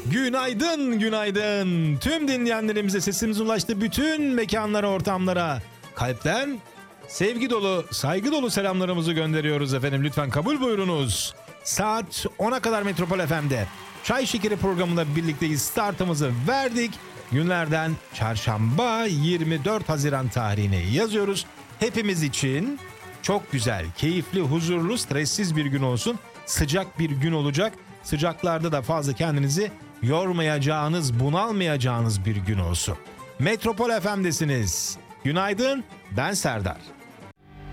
Günaydın, günaydın. Tüm dinleyenlerimize sesimiz ulaştı bütün mekanlara, ortamlara. Kalpten sevgi dolu, saygı dolu selamlarımızı gönderiyoruz efendim. Lütfen kabul buyurunuz. Saat 10'a kadar Metropol FM'de Çay Şekeri programında birlikteyiz. Startımızı verdik. Günlerden çarşamba 24 Haziran tarihini yazıyoruz. Hepimiz için çok güzel, keyifli, huzurlu, stressiz bir gün olsun. Sıcak bir gün olacak. Sıcaklarda da fazla kendinizi yormayacağınız, bunalmayacağınız bir gün olsun. Metropol FM'desiniz. Günaydın, ben Serdar.